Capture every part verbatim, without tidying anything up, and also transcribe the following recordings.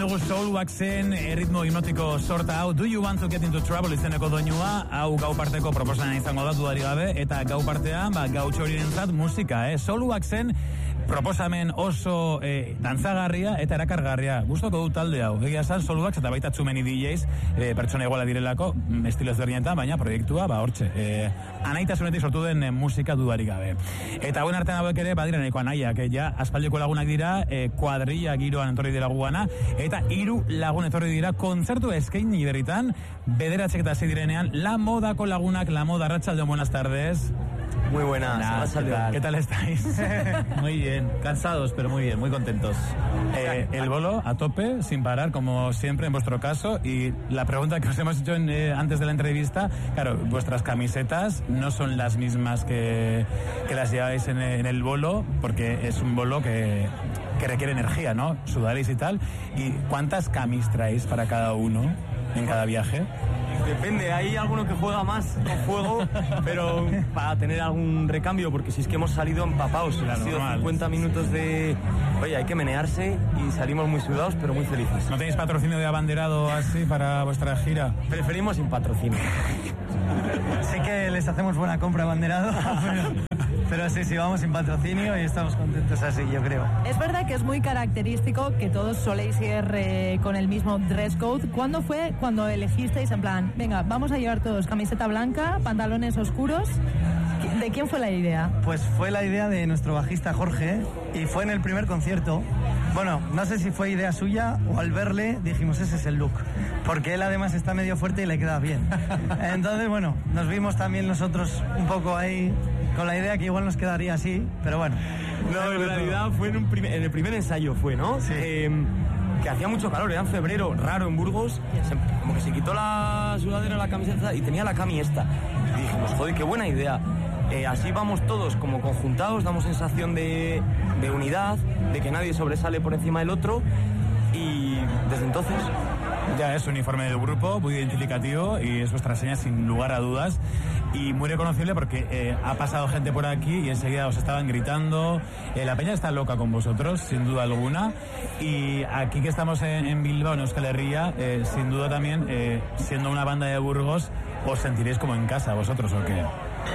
dugu Soulwaxen erritmo hipnotiko sorta hau, Do You Want to Get Into Trouble izeneko doinua, hau gau parteko proposamen izango da dudarik gabe, eta gau partean, ba, gau txorirentzat musika, eh? Soulwaxen proposamen oso eh, dantzagarria eta erakargarria. Gustoko du talde hau. Egia esan Soulwax eta baita Txumeni D Js, eh, pertsona iguala direlako, estilo ezberdinetan, baina proiektua, ba, hortxe, eh, anaitasunetik sortu den eh, musika dudarik gabe. Eta hauen artean hauek ere, badira nahiko anaiak, eh, ja, aspaldiko lagunak dira, eh, kuadrilla giroan entorri dira guana, eta hiru lagun etorri dira kontzertu eskaini berritan, bederatzek eta zei direnean, La Modako lagunak, La Moda, Arratsaldeon, buenas tardes. Muy buenas, Nah, ¿qué tal? ¿Qué tal estáis? Muy bien, cansados, pero muy bien, muy contentos. Eh, el bolo a tope, sin parar, como siempre en vuestro caso. Y la pregunta que os hemos hecho en, eh, antes de la entrevista, claro, vuestras camisetas no son las mismas que, que las lleváis en, en el bolo, porque es un bolo que, que requiere energía, ¿no? Sudaréis y tal. ¿Y cuántas camis traéis para cada uno en cada viaje? Depende, hay alguno que juega más con fuego, pero para tener algún recambio, porque si es que hemos salido empapados, claro, ha sido normal. cincuenta minutos de... Oye, hay que menearse y salimos muy sudados, pero muy felices. ¿No tenéis patrocinio de abanderado así para vuestra gira? Preferimos sin patrocinio. Sí que les hacemos buena compra abanderado, pero, pero sí, sí, vamos sin patrocinio y estamos contentos así, yo creo. Es verdad que es muy característico que todos soléis ir eh, con el mismo dress code. ¿Cuándo fue cuando elegisteis en plan, venga, vamos a llevar todos camiseta blanca, pantalones oscuros? ¿De quién fue la idea? Pues fue la idea de nuestro bajista Jorge y fue en el primer concierto. Bueno, no sé si fue idea suya o al verle dijimos ese es el look, porque él además está medio fuerte y le queda bien. Entonces, bueno, nos vimos también nosotros un poco ahí con la idea que igual nos quedaría así, pero bueno. No, en realidad fue en, un primer, en el primer ensayo fue, ¿no? Sí. Eh, que hacía mucho calor, era en febrero, raro en Burgos, se, como que se quitó la sudadera, la camiseta y tenía la cami esta. Y dijimos, joder, qué buena idea. Eh, así vamos todos como conjuntados, damos sensación de, de unidad, de que nadie sobresale por encima del otro, y desde entonces... Ya es uniforme del grupo, muy identificativo y es vuestra seña sin lugar a dudas y muy reconocible porque eh, ha pasado gente por aquí y enseguida os estaban gritando. Eh, la peña está loca con vosotros, sin duda alguna, y aquí que estamos en, en Bilbao, en Euskal Herria, eh, sin duda también, eh, siendo una banda de Burgos, os sentiréis como en casa vosotros, ¿o qué?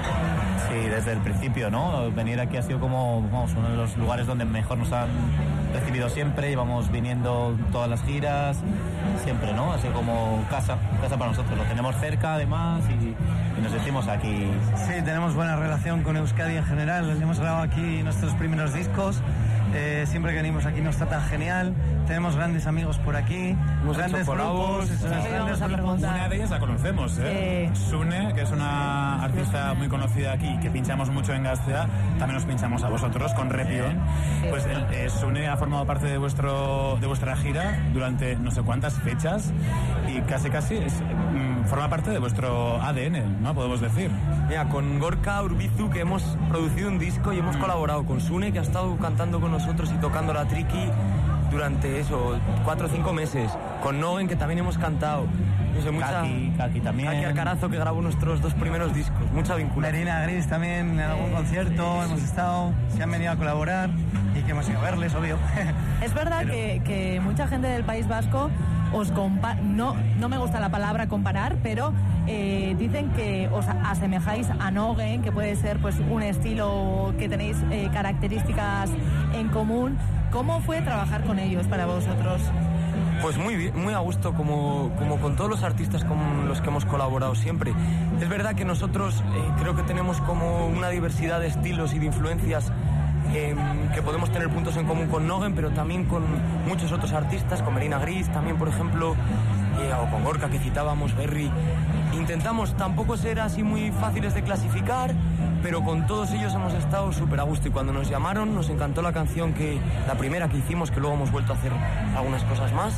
Sí, desde el principio, ¿no? Venir aquí ha sido como, vamos, uno de los lugares donde mejor nos han recibido siempre, íbamos viniendo todas las giras, siempre, ¿no? Ha sido como casa, casa para nosotros, lo tenemos cerca además y, y nos sentimos aquí. Sí, tenemos buena relación con Euskadi en general, hemos grabado aquí nuestros primeros discos, eh, siempre que venimos aquí nos tratan genial, tenemos grandes amigos por aquí, hemos grandes grupos, sí, grandes grupos. Una de ellas la conocemos, ¿eh? Sí. Sune, que es una artista muy conocida aquí, que pinchamos mucho en Gaztea, también os pinchamos a vosotros con Repión. Pues el, eh, Sune ha formado parte de vuestro de vuestra gira durante no sé cuántas fechas y casi casi es, mm, forma parte de vuestro A D N, ¿no? Podemos decir. Mira, con Gorka Urbizu, que hemos producido un disco y hemos mm. colaborado con Sune, que ha estado cantando con nosotros y tocando la triqui durante eso, cuatro o cinco meses. Con Nogen, que también hemos cantado. No sé, mucha... Kaki, Kaki también. Kaki Alcarazo, que grabó nuestros dos primeros discos. Mucha vinculación. Marina Gris también, en algún concierto sí, hemos sí. estado, se han venido a colaborar y que hemos ido a verles, obvio. Es verdad Pero... que, que mucha gente del País Vasco os compara, no, no me gusta la palabra comparar, pero eh, dicen que os asemejáis a Nogen, que puede ser pues un estilo que tenéis eh, características en común. ¿Cómo fue trabajar con ellos para vosotros? Pues muy bien, muy a gusto, como, como con todos los artistas con los que hemos colaborado siempre. Es verdad que nosotros eh, creo que tenemos como una diversidad de estilos y de influencias eh, que podemos tener puntos en común con Nogen, pero también con muchos otros artistas, con Marina Gris también, por ejemplo, eh, o con Gorka, que citábamos, Berry. Intentamos tampoco ser así muy fáciles de clasificar, pero con todos ellos hemos estado súper a gusto y cuando nos llamaron nos encantó la canción, que la primera que hicimos, que luego hemos vuelto a hacer algunas cosas más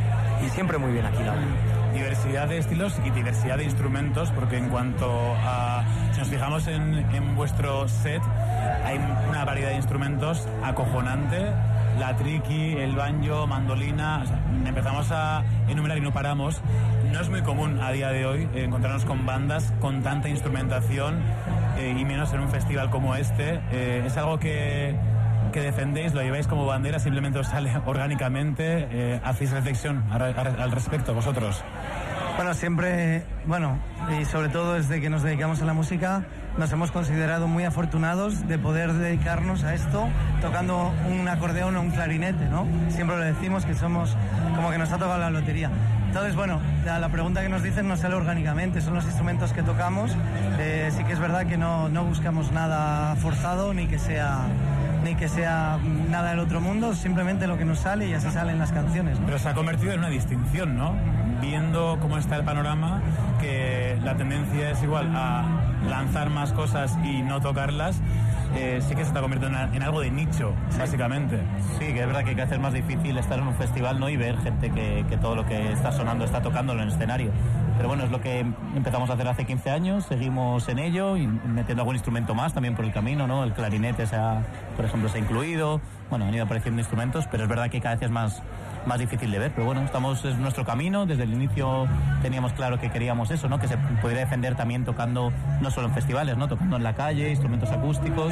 y siempre muy bien aquí, la verdad. Diversidad de estilos y diversidad de instrumentos, porque en cuanto a, si nos fijamos en, en vuestro set, hay una variedad de instrumentos acojonante. La triqui, el banjo, mandolina, o sea, empezamos a enumerar y no paramos. No es muy común a día de hoy eh, encontrarnos con bandas con tanta instrumentación eh, y menos en un festival como este. Eh, es algo que que defendéis, lo lleváis como bandera, simplemente os sale orgánicamente? Eh, ¿Hacéis reflexión al, al respecto vosotros? Bueno, siempre, bueno, y sobre todo desde que nos dedicamos a la música, nos hemos considerado muy afortunados de poder dedicarnos a esto tocando un acordeón o un clarinete, ¿no? Siempre lo decimos que somos como que nos ha tocado la lotería. Entonces, bueno, la, la pregunta que nos dicen nos sale orgánicamente, son los instrumentos que tocamos. Eh, sí que es verdad que no, no buscamos nada forzado ni que sea... ni que sea nada del otro mundo, simplemente lo que nos sale y así salen las canciones, ¿no? Pero se ha convertido en una distinción, ¿no? Viendo cómo está el panorama, que la tendencia es igual a lanzar más cosas y no tocarlas, eh, sí que se está convirtiendo en, en algo de nicho, sí. Básicamente. Sí, que es verdad que hay que hacer más difícil estar en un festival, ¿no? Y ver gente que, que todo lo que está sonando está tocándolo en el escenario. Pero bueno, es lo que empezamos a hacer hace quince años, seguimos en ello y metiendo algún instrumento más también por el camino, ¿no? El clarinete, se ha, por ejemplo, se ha incluido, bueno, han ido apareciendo instrumentos, pero es verdad que cada vez es más, más difícil de ver, pero bueno, estamos, es nuestro camino, desde el inicio teníamos claro que queríamos eso, ¿no? Que se pudiera defender también tocando, no solo en festivales, ¿no? Tocando en la calle, instrumentos acústicos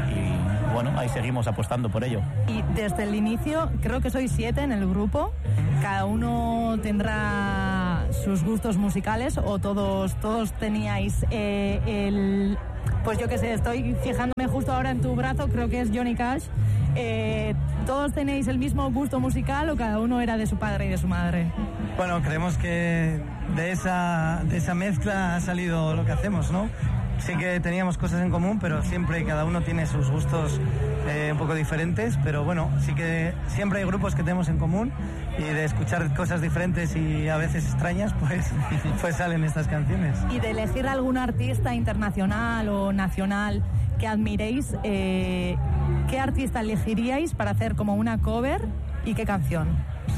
y bueno, ahí seguimos apostando por ello. Y desde el inicio, creo que sois siete en el grupo, cada uno tendrá sus gustos musicales o todos, todos teníais eh, el... Pues yo qué sé, estoy fijándome justo ahora en tu brazo, creo que es Johnny Cash. Eh, ¿Todos tenéis el mismo gusto musical o cada uno era de su padre y de su madre? Bueno, creemos que de esa, de esa mezcla ha salido lo que hacemos, ¿no? Sí que teníamos cosas en común, pero siempre cada uno tiene sus gustos eh, un poco diferentes, pero bueno, sí que siempre hay grupos que tenemos en común y de escuchar cosas diferentes y a veces extrañas, pues, pues salen estas canciones. Y de elegir algún artista internacional o nacional que admiréis, eh, ¿qué artista elegiríais para hacer como una cover y qué canción?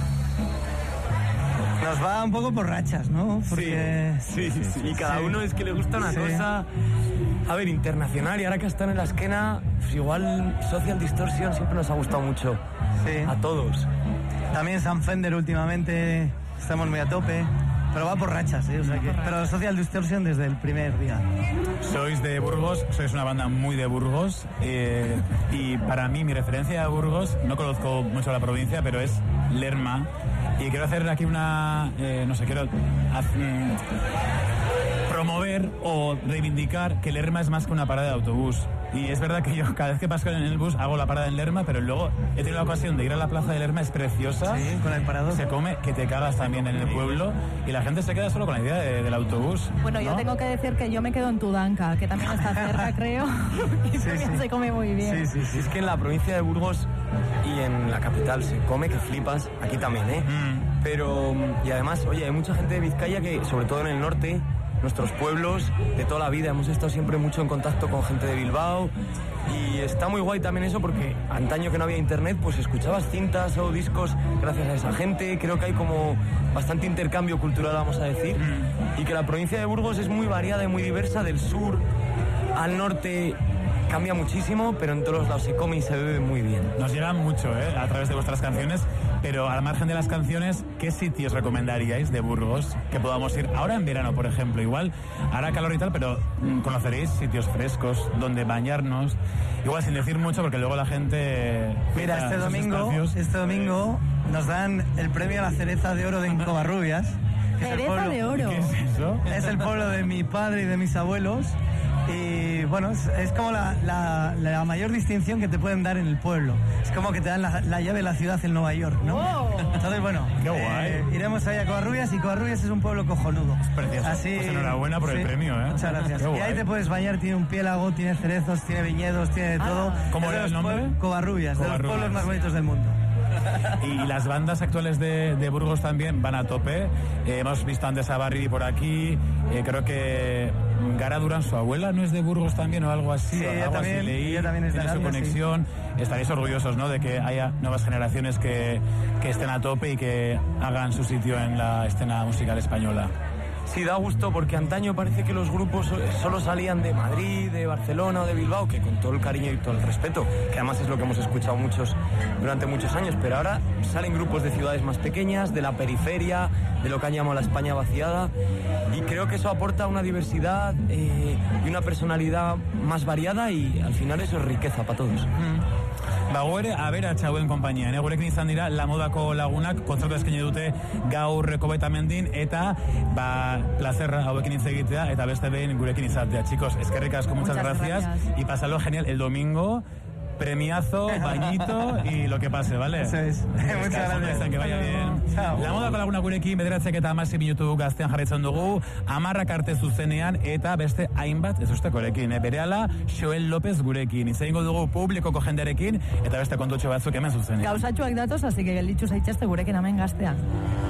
Nos va un poco por rachas, ¿no? Porque... Sí, sí, sí, sí. Y cada sí. uno es que le gusta una sí. cosa, a ver, internacional. Y ahora que están en la esquena, pues igual Social Distortion siempre nos ha gustado mucho. Sí. A todos. También Sam Fender últimamente estamos muy a tope. Pero va por rachas, ¿eh? O sea que, pero Social Distortion desde el primer día. Sois de Burgos, sois una banda muy de Burgos. Eh, y para mí, mi referencia a Burgos, no conozco mucho la provincia, pero es Lerma. Y quiero hacer aquí una, eh, no sé, quiero hacer, promover o reivindicar que Lerma es más que una parada de autobús. Y es verdad que yo cada vez que paso en el bus hago la parada en Lerma, pero luego he tenido la ocasión de ir a la plaza de Lerma, es preciosa. Sí, con el parador. Se come que te cagas también en el pueblo y la gente se queda solo con la idea de, del autobús. Bueno, ¿no? Yo tengo que decir que yo me quedo en Tudanca, que también está cerca, creo, y sí, también sí. se come muy bien. Sí, sí, sí. Es que en la provincia de Burgos y en la capital se come que flipas, aquí también, ¿eh? Mm. Pero, y además, oye, hay mucha gente de Vizcaya que, sobre todo en el norte, nuestros pueblos de toda la vida, hemos estado siempre mucho en contacto con gente de Bilbao y está muy guay también eso porque antaño que no había internet pues escuchabas cintas o discos gracias a esa gente, creo que hay como bastante intercambio cultural, vamos a decir, y que la provincia de Burgos es muy variada y muy diversa, del sur al norte cambia muchísimo, pero en todos los lados se come y se bebe muy bien. Nos llegan mucho, ¿eh? A través de vuestras canciones, pero al margen de las canciones, ¿qué sitios recomendaríais de Burgos que podamos ir ahora en verano, por ejemplo? Igual hará calor y tal, pero mm, conoceréis sitios frescos donde bañarnos, igual sin decir mucho porque luego la gente... Mira, este domingo, este domingo nos dan el premio a la cereza de oro de Covarrubias. ¿Cereza de oro? ¿Qué es eso? Es el pueblo de mi padre y de mis abuelos. Y bueno, es, es como la, la, la mayor distinción que te pueden dar en el pueblo. Es como que te dan la, la llave de la ciudad en Nueva York, ¿no? Wow. Entonces, bueno, qué guay. Eh, iremos ahí a Covarrubias y Covarrubias es un pueblo cojonudo. Es precioso. Así, pues enhorabuena por sí, el premio, ¿eh? Muchas gracias. Qué y guay. ahí te puedes bañar, tiene un piélago, tiene cerezos, tiene viñedos, tiene de todo. Ah, ¿cómo era el nombre? Covarrubias, de los pueblos más bonitos del mundo. Y las bandas actuales de, de Burgos también van a tope. Eh, hemos visto antes a Barridi por aquí. Eh, creo que Gara Durán, su abuela, ¿no es de Burgos también o algo así? Sí, o ella algo también, así leí, ella también es de tiene Arabia, su conexión. Sí. Estaréis orgullosos, ¿no?, de que haya nuevas generaciones que, que estén a tope y que hagan su sitio en la escena musical española. Sí, da gusto porque antaño parece que los grupos solo salían de Madrid, de Barcelona o de Bilbao, que con todo el cariño y todo el respeto, que además es lo que hemos escuchado muchos durante muchos años, pero ahora salen grupos de ciudades más pequeñas, de la periferia, de lo que han llamado la España vaciada, y creo que eso aporta una diversidad eh, y una personalidad más variada y al final eso es riqueza para todos. Mm. Ba, ere, abera txauen kompainia. Ne? Gurekin izan dira, La Modako lagunak, kontzertu eskaini dute gaur Kobetamendin, eta, ba, plazerra hauekin hitz egitea, eta beste behin gurekin izatea. Chicos, eskerrik asko, muchas, muchas gracias. gracias. Y pásalo genial el domingo. Premiazo, bañito y lo que pase, ¿vale? Eso es. Muchas gracias. Que vaya bien. Chao. La Modako lagunak gurekin, bederatzek eta hamasei minutu gaztean jarraitzen dugu, hamarrak arte zuzenean, eta beste hainbat ez ustekorekin. Eh? Berehala, Joel López gurekin. Izango dugu publikoko jenderekin, eta beste kontutxo batzuk hemen zuzenean. Gauzatxuak datoz, así que gelditxu zaitxeste gurekin hemen gaztean.